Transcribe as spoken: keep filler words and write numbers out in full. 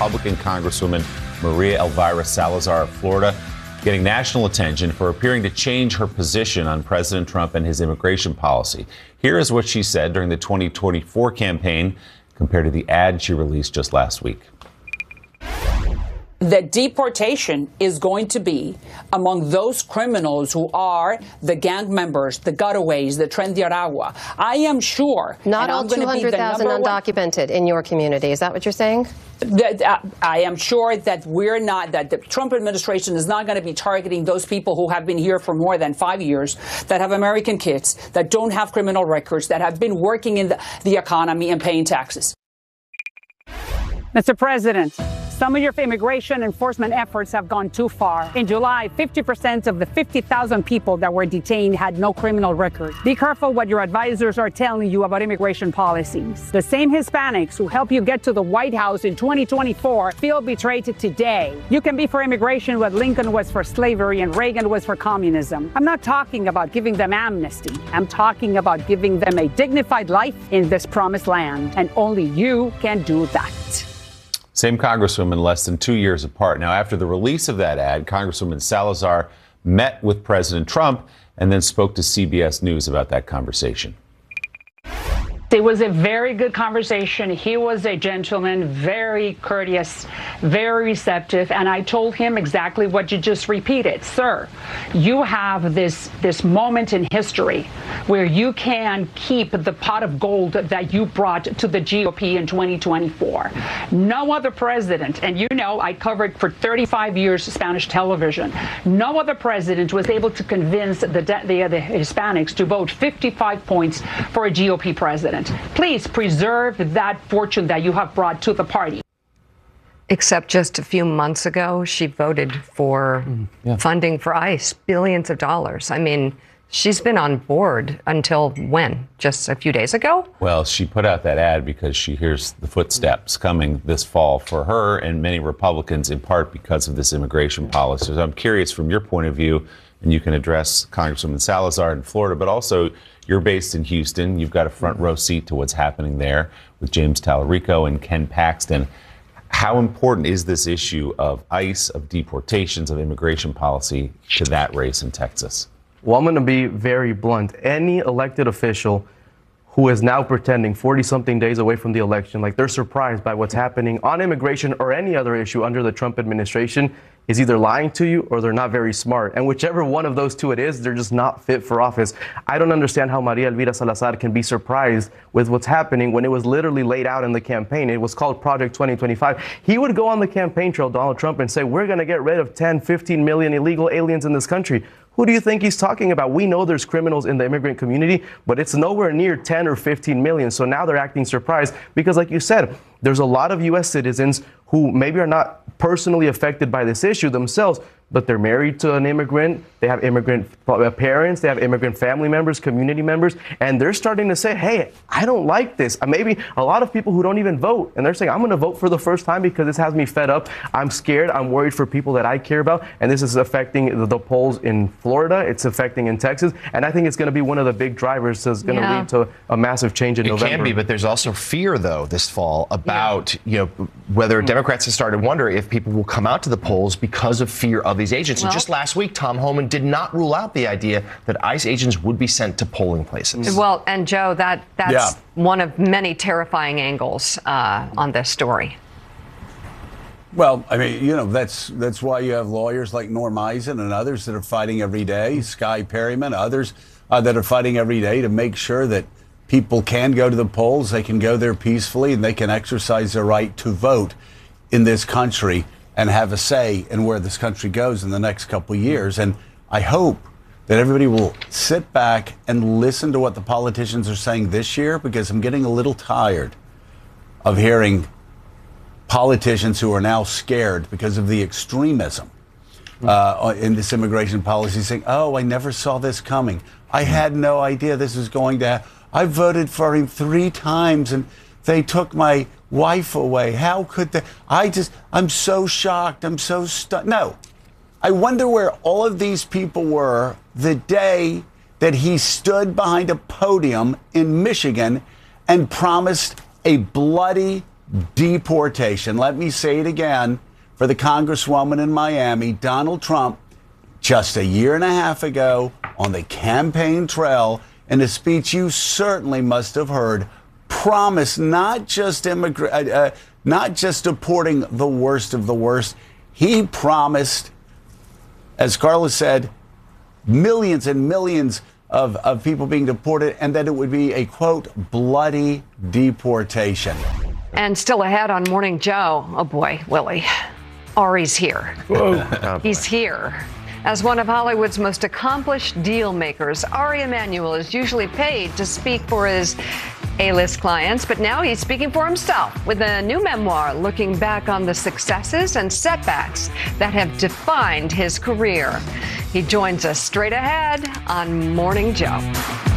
Republican Congresswoman Maria Elvira Salazar of Florida, getting national attention for appearing to change her position on President Trump and his immigration policy. Here is what she said during the twenty twenty-four campaign compared to the ad she released just last week. That deportation is going to be among those criminals who are the gang members, the gotaways, the Tren de Aragua. I am sure. Not all two hundred thousand undocumented in your community. Is that what you're saying? That, uh, I am sure that we're not, that the Trump administration is not going to be targeting those people who have been here for more than five years, that have American kids, that don't have criminal records, that have been working in the, the economy and paying taxes. Mister President, some of your immigration enforcement efforts have gone too far. In July, fifty percent of the fifty thousand people that were detained had no criminal record. Be careful what your advisors are telling you about immigration policies. The same Hispanics who helped you get to the White House in twenty twenty-four feel betrayed today. You can be for immigration what Lincoln was for slavery and Reagan was for communism. I'm not talking about giving them amnesty. I'm talking about giving them a dignified life in this promised land. And only you can do that. Same Congresswoman, less than two years apart. Now, after the release of that ad, Congresswoman Salazar met with President Trump and then spoke to C B S News about that conversation. It was a very good conversation. He was a gentleman, very courteous, very receptive. And I told him exactly what you just repeated. Sir, you have this, this moment in history where you can keep the pot of gold that you brought to the G O P in twenty twenty-four. No other president, and you know I covered for thirty-five years Spanish television, no other president was able to convince the, the, the Hispanics to vote fifty-five points for a G O P president. Please preserve that fortune that you have brought to the party. Except just a few months ago, she voted for mm, yeah. funding for ICE, billions of dollars. I mean, she's been on board until when? Just a few days ago? Well, she put out that ad because she hears the footsteps coming this fall for her and many Republicans, in part because of this immigration policy. So I'm curious from your point of view, and you can address Congresswoman Salazar in Florida, but also you're based in Houston. You've got a front row seat to what's happening there with James Tallarico and Ken Paxton. How important is this issue of ICE, of deportations, of immigration policy to that race in Texas? Well, I'm going to be very blunt. Any elected official who is now pretending forty-something days away from the election, like they're surprised by what's happening on immigration or any other issue under the Trump administration, is either lying to you or they're not very smart. And whichever one of those two it is, they're just not fit for office. I don't understand how Maria Elvira Salazar can be surprised with what's happening when it was literally laid out in the campaign. It was called Project twenty twenty-five. He would go on the campaign trail, Donald Trump, and say, we're going to get rid of ten, fifteen million illegal aliens in this country. Who do you think he's talking about? We know there's criminals in the immigrant community, but it's nowhere near ten or fifteen million. So now they're acting surprised because, like you said, there's a lot of U S citizens who maybe are not personally affected by this issue themselves, but they're married to an immigrant, they have immigrant parents, they have immigrant family members, community members, and they're starting to say, hey, I don't like this. Maybe a lot of people who don't even vote, and they're saying, I'm going to vote for the first time because this has me fed up. I'm scared. I'm worried for people that I care about, and this is affecting the polls in Florida. It's affecting in Texas, and I think it's going to be one of the big drivers that's going to yeah. lead to a massive change in it November. It can be, but there's also fear, though, this fall about, yeah. you know, whether mm-hmm. Democrats have started to wonder if people will come out to the polls because of fear of these agents. Well, and just last week, Tom Homan did not rule out the idea that ICE agents would be sent to polling places. Well, and Joe, that that's yeah. one of many terrifying angles uh, on this story. Well, I mean, you know, that's that's why you have lawyers like Norm Eisen and others that are fighting every day, Sky Perryman, others uh, that are fighting every day to make sure that people can go to the polls, they can go there peacefully, and they can exercise their right to vote in this country and have a say in where this country goes in the next couple of years. And I hope that everybody will sit back and listen to what the politicians are saying this year, because I'm getting a little tired of hearing politicians who are now scared because of the extremism uh, in this immigration policy saying, oh, I never saw this coming. I had no idea this was going to happen. I voted for him three times and they took my wife away. How could they? I just, I'm so shocked. I'm so stunned. No, I wonder where all of these people were the day that he stood behind a podium in Michigan and promised a bloody, deportation. Let me say it again for the Congresswoman in Miami. Donald Trump, just a year and a half ago on the campaign trail, in a speech you certainly must have heard, promised not just immigra- uh, uh, not just deporting the worst of the worst. He promised, as Carla said, millions and millions of, of people being deported, and that it would be a, quote, bloody deportation. And still ahead on Morning Joe, oh boy, Willie, Ari's here. Whoa. He's here. As one of Hollywood's most accomplished deal makers, Ari Emanuel is usually paid to speak for his A-list clients, but now he's speaking for himself with a new memoir looking back on the successes and setbacks that have defined his career. He joins us straight ahead on Morning Joe.